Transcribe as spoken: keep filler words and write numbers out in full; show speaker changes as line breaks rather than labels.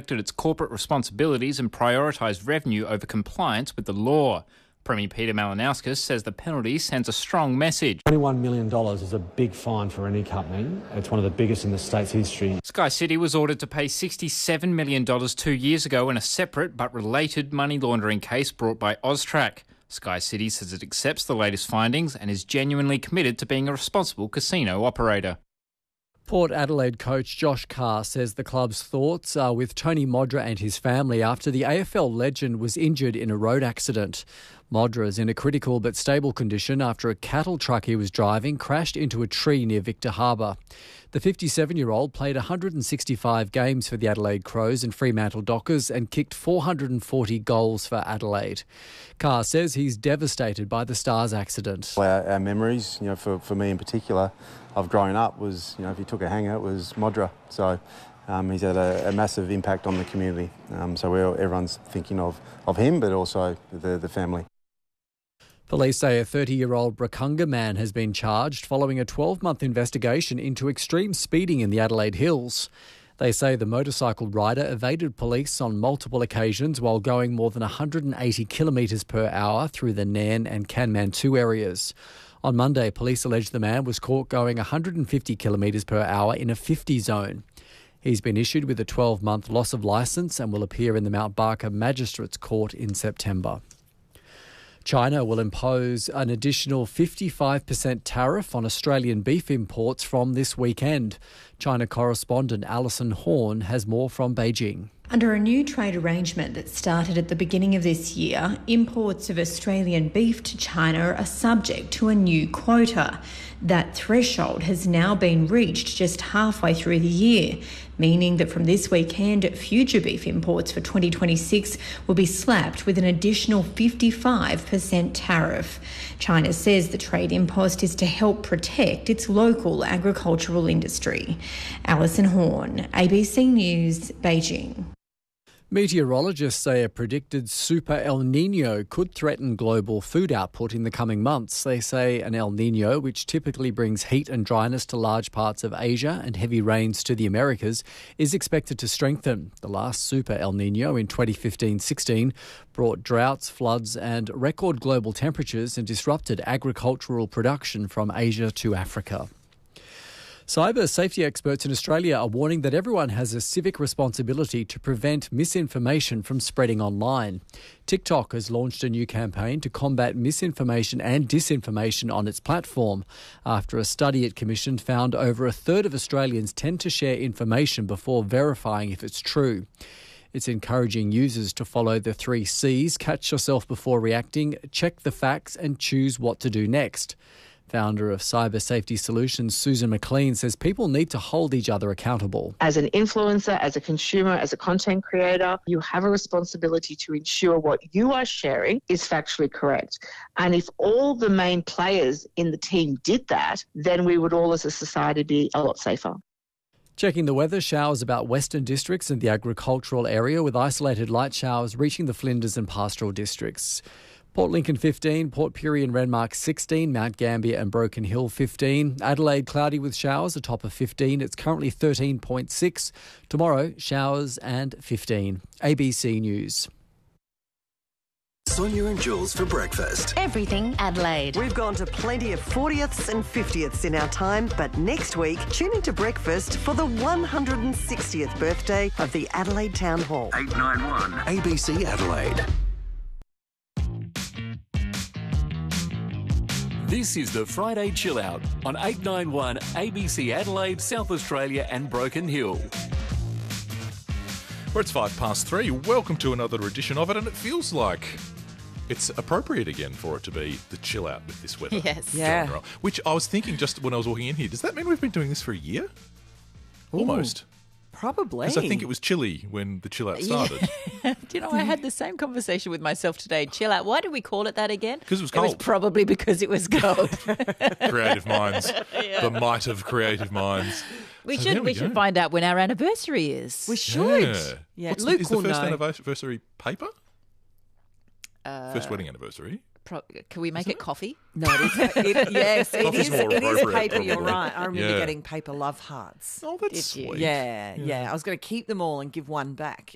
neglected its corporate responsibilities and prioritised revenue over compliance with the law. Premier Peter Malinauskas says the penalty sends a strong message.
twenty-one million dollars is a big fine for any company. It's one of the biggest in the state's history.
Sky City was ordered to pay sixty-seven million dollars two years ago in a separate but related money laundering case brought by Austrac. Sky City says it accepts the latest findings and is genuinely committed to being a responsible casino operator.
Port Adelaide coach Josh Carr says the club's thoughts are with Tony Modra and his family after the A F L legend was injured in a road accident. Modra is in a critical but stable condition after a cattle truck he was driving crashed into a tree near Victor Harbour. The fifty-seven-year-old played one hundred sixty-five games for the Adelaide Crows and Fremantle Dockers and kicked four hundred forty goals for Adelaide. Carr says he's devastated by the Stars accident.
Our, our memories, you know, for, for me in particular, of growing up was, you know, if he took a hanger, it was Modra. So um, he's had a, a massive impact on the community. Um, so we're, everyone's thinking of, of him, but also the, the family.
Police say a thirty-year-old Brakunga man has been charged following a twelve-month investigation into extreme speeding in the Adelaide Hills. They say the motorcycle rider evaded police on multiple occasions while going more than one hundred eighty kilometres per hour through the Nairn and Kanmantoo areas. On Monday, police allege the man was caught going one hundred fifty kilometres per hour in a fifty zone. He's been issued with a twelve-month loss of licence and will appear in the Mount Barker Magistrates Court in September. China will impose an additional fifty-five percent tariff on Australian beef imports from this weekend. China correspondent Alison Horn has more from Beijing.
Under a new trade arrangement that started at the beginning of this year, imports of Australian beef to China are subject to a new quota. That threshold has now been reached just halfway through the year, meaning that from this weekend, future beef imports for twenty twenty-six will be slapped with an additional fifty-five percent tariff. China says the trade impost is to help protect its local agricultural industry. Alison Horn, A B C News, Beijing.
Meteorologists say a predicted super El Niño could threaten global food output in the coming months. They say an El Niño, which typically brings heat and dryness to large parts of Asia and heavy rains to the Americas, is expected to strengthen. The last super El Niño in twenty fifteen sixteen brought droughts, floods and record global temperatures and disrupted agricultural production from Asia to Africa. Cyber safety experts in Australia are warning that everyone has a civic responsibility to prevent misinformation from spreading online. TikTok has launched a new campaign to combat misinformation and disinformation on its platform after a study it commissioned found over a third of Australians tend to share information before verifying if it's true. It's encouraging users to follow the three C's: catch yourself before reacting, check the facts and choose what to do next. Founder of Cyber Safety Solutions, Susan McLean, says people need to hold each other accountable.
As an influencer, as a consumer, as a content creator, you have a responsibility to ensure what you are sharing is factually correct. And if all the main players in the team did that, then we would all as a society be a lot safer.
Checking the weather, showers about western districts and the agricultural area with isolated light showers reaching the Flinders and pastoral districts. Port Lincoln fifteen, Port Pirie and Renmark sixteen, Mount Gambier and Broken Hill fifteen. Adelaide cloudy with showers, a top of fifteen. It's currently thirteen point six. Tomorrow, showers and fifteen. A B C News.
Sonia and Jules for breakfast.
Everything Adelaide.
We've gone to plenty of fortieths and fiftieths in our time, but next week, tune into breakfast for the one hundred sixtieth birthday of the Adelaide Town Hall.
eight nine one A B C Adelaide.
This is the Friday Chill Out on eight nine one A B C Adelaide, South Australia and Broken Hill.
Well, it's five past three. Welcome to another edition of it, and it feels like it's appropriate again for it to be the chill out with this weather.
Yes.
Yeah.
Yeah.
Which I was thinking just when I was walking in here, does that mean we've been doing this for a year? Almost.
Ooh, probably.
Because I think it was chilly when the chill out started.
Yeah. Do you know, I had the same conversation with myself today. Chill out. Why did we call it that again?
Because it was
It was
cold.
probably because it was cold.
Creative minds. The might of creative minds.
We
So
should
there
we,
we
should
go.
find out when our anniversary is.
We should.
Yeah.
Yeah,
What's
Luke
the, is the
will
first
know.
anniversary paper?
Uh,
First wedding anniversary?
Pro- can we make it, coffee?
No, it is. It, yes, it
Coffee's
is.
more
It is
appropriate,
paper. You're
probably.
right. I remember
Yeah.
getting paper love hearts.
Oh, that's
Did you?
sweet.
Yeah, yeah, I was going to keep them all and give one back